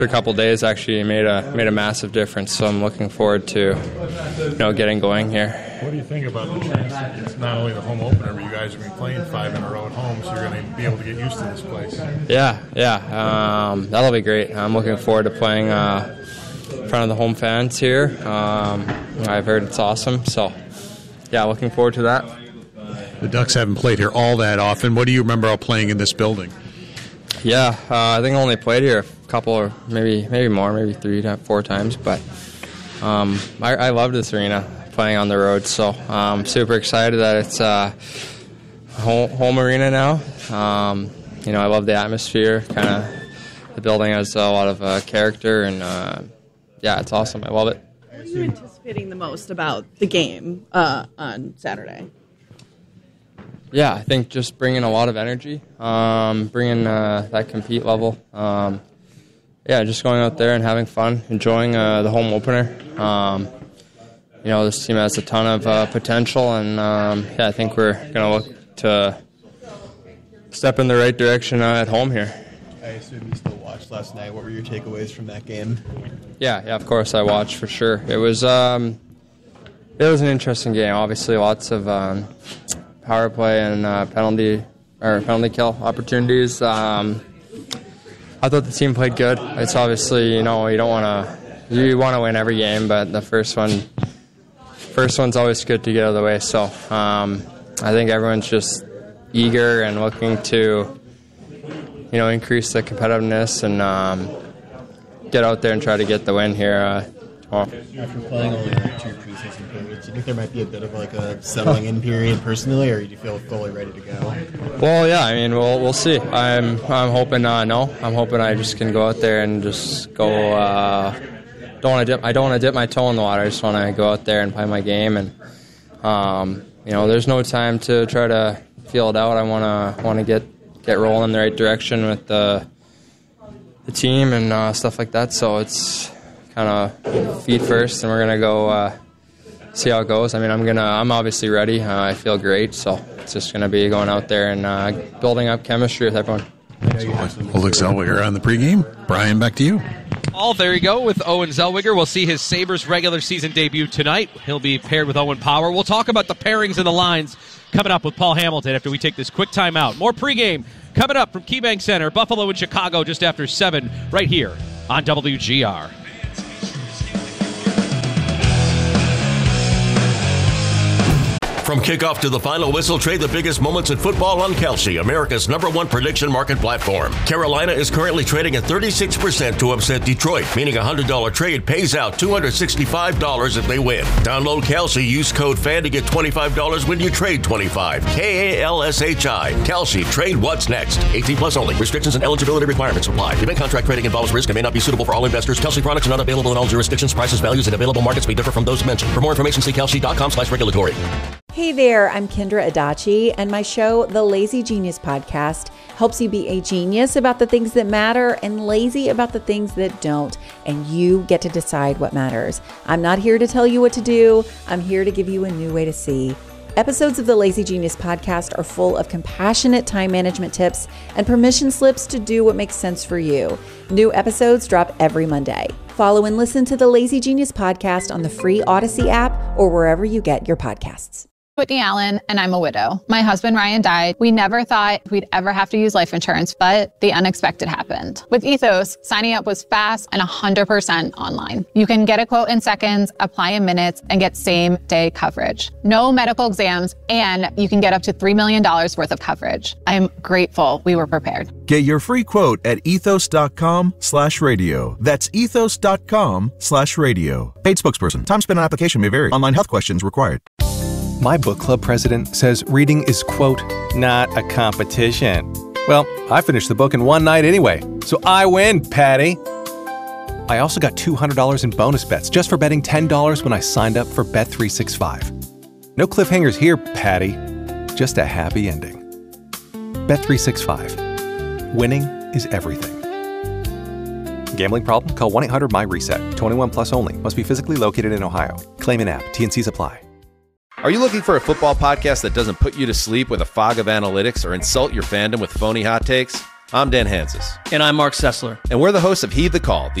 a couple days actually made a massive difference. So I'm looking forward to getting going here. What do you think about the chance? It's not only the home opener, but you guys are going to be playing 5 in a row at home, so you're going to be able to get used to this place. Yeah, that'll be great. I'm looking forward to playing in front of the home fans here. I've heard it's awesome, so yeah, looking forward to that. The Ducks haven't played here all that often. What do you remember playing in this building? Yeah, I think I only played here a couple, or maybe more, maybe 3 to 4 times. But I love this arena, playing on the road. So I'm super excited that it's home arena now. I love the atmosphere. Kind of the building has a lot of character, and yeah, it's awesome. I love it. What are you anticipating the most about the game on Saturday? Yeah, I think just bringing a lot of energy, bringing that compete level. Just going out there and having fun, enjoying the home opener. This team has a ton of potential, and I think we're going to look to step in the right direction at home here. I assume you still watched last night. What were your takeaways from that game? Yeah, of course I watched for sure. It was an interesting game. Obviously, lots of power play and penalty kill opportunities. I thought the team played good. It's obviously, you want to win every game, but the first one's always good to get out of the way. So I think everyone's just eager and looking to increase the competitiveness and get out there and try to get the win here tomorrow. After playing only 2 preseason periods, do you think there might be a bit of like a settling in period personally, or do you feel fully ready to go? Well, yeah, we'll see. I'm hoping no. I'm hoping I just can go out there and just go. I don't want to dip my toe in the water. I just want to go out there and play my game, and there's no time to try to feel it out. I want to get rolling in the right direction with the team and stuff like that. So it's kind of feet first, and we're gonna go see how it goes. I'm obviously ready. I feel great, so it's just gonna be going out there and building up chemistry with everyone. Oleg Zellweger on the pregame. Brian, back to you. There you go with Owen Zellweger. We'll see his Sabres regular season debut tonight. He'll be paired with Owen Power. We'll talk about the pairings and the lines coming up with Paul Hamilton after we take this quick timeout. More pregame coming up from KeyBank Center, Buffalo and Chicago just after 7 right here on WGR. From kickoff to the final whistle, trade the biggest moments in football on Kalshi, America's #1 prediction market platform. Carolina is currently trading at 36% to upset Detroit, meaning a $100 trade pays out $265 if they win. Download Kalshi, use code FAN to get $25 when you trade $25. KALSHI. Kalshi, trade what's next. 18 plus only. Restrictions and eligibility requirements apply. Event contract trading involves risk and may not be suitable for all investors. Kalshi products are not available in all jurisdictions. Prices, values, and available markets may differ from those mentioned. For more information, see kalshi.com/regulatory. Hey there, I'm Kendra Adachi, and my show, The Lazy Genius Podcast, helps you be a genius about the things that matter and lazy about the things that don't, and you get to decide what matters. I'm not here to tell you what to do. I'm here to give you a new way to see. Episodes of the Lazy Genius Podcast are full of compassionate time management tips and permission slips to do what makes sense for you. New episodes drop every Monday. Follow and listen to the Lazy Genius Podcast on the free Odyssey app or wherever you get your podcasts. Whitney Allen, and I'm a widow. My husband, Ryan, died. We never thought we'd ever have to use life insurance, but the unexpected happened. With Ethos, signing up was fast and 100% online. You can get a quote in seconds, apply in minutes, and get same-day coverage. No medical exams, and you can get up to $3 million worth of coverage. I'm grateful we were prepared. Get your free quote at ethos.com/radio. That's ethos.com/radio. Paid spokesperson. Time spent on application may vary. Online health questions required. My book club president says reading is, quote, not a competition. Well, I finished the book in one night anyway, so I win, Patty. I also got $200 in bonus bets just for betting $10 when I signed up for Bet365. No cliffhangers here, Patty. Just a happy ending. Bet365. Winning is everything. Gambling problem? Call 1-800-MY-RESET. 21 plus only. Must be physically located in Ohio. Claim an app. T&Cs apply. Are you looking for a football podcast that doesn't put you to sleep with a fog of analytics or insult your fandom with phony hot takes? I'm Dan Hansis. And I'm Mark Sessler. And we're the hosts of Heed the Call,